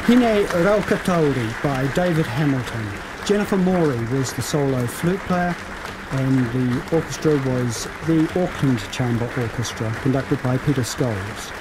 Hine Raukatauri by David Hamilton. Jennifer Morey was the solo flute player, and the orchestra was the Auckland Chamber Orchestra, conducted by Peter Scholes.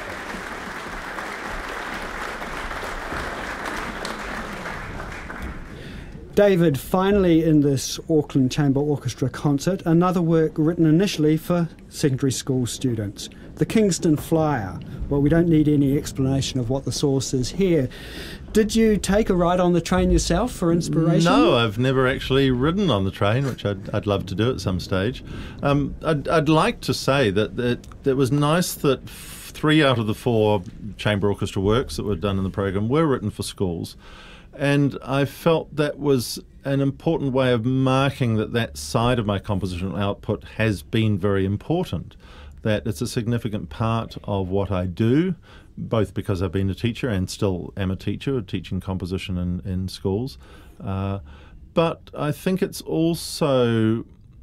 David, finally in this Auckland Chamber Orchestra concert, another work written initially for secondary school students. The Kingston Flyer. Well, we don't need any explanation of what the source is here. Did you take a ride on the train yourself for inspiration? No, I've never actually ridden on the train, which I'd love to do at some stage. I'd like to say that it was nice that 3 out of the 4 chamber orchestra works that were done in the program were written for schools. And I felt that was an important way of marking that side of my compositional output has been very important, that it's a significant part of what I do, both because I've been a teacher and still am a teacher, teaching composition in schools. But I think it's also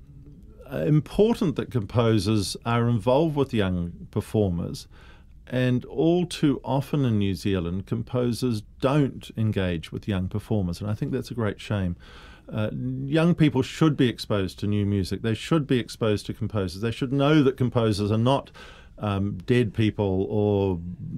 important that composers are involved with young performers. And all too often in New Zealand, composers don't engage with young performers, and I think that's a great shame. Young people should be exposed to new music. They should be exposed to composers. They should know that composers are not dead people or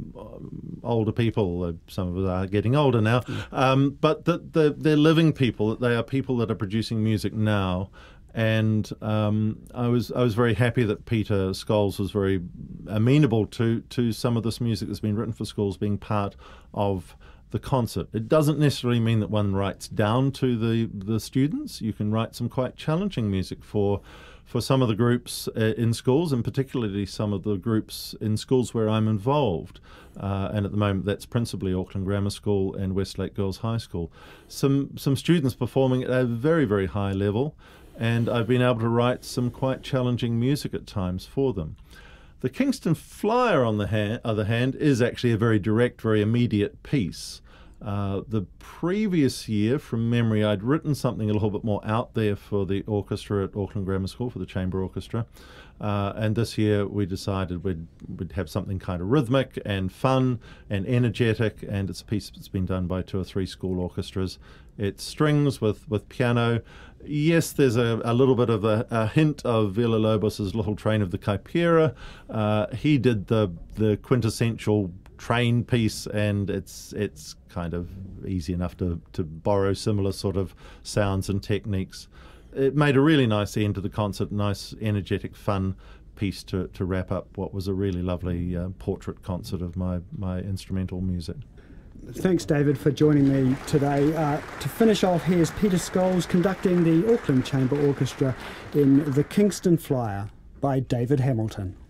older people. Some of us are getting older now, but that they're living people, that they are people that are producing music now. And I was very happy that Peter Scholes was very amenable to some of this music that's been written for schools being part of the concert. It doesn't necessarily mean that one writes down to the students. You can write some quite challenging music for some of the groups in schools, and particularly some of the groups in schools where I'm involved. And at the moment, that's principally Auckland Grammar School and Westlake Girls High School. Some students performing at a very, very high level. And I've been able to write some quite challenging music at times for them. The Kingston Flyer, on the other hand, is actually a very direct, very immediate piece. The previous year, from memory, I'd written something a little bit more out there for the orchestra at Auckland Grammar School, for the chamber orchestra. And this year we decided we'd have something kind of rhythmic and fun and energetic, and it's a piece that's been done by 2 or 3 school orchestras. It's strings with piano. Yes, there's a little bit of a hint of Villa-Lobos's Little Train of the Kaipira. He did the quintessential train piece, and it's kind of easy enough to borrow similar sort of sounds and techniques. It made a really nice end to the concert, nice, energetic, fun piece to wrap up what was a really lovely portrait concert of my instrumental music. Thanks, David, for joining me today. To finish off, here's Peter Scholes conducting the Auckland Chamber Orchestra in The Kingston Flyer by David Hamilton.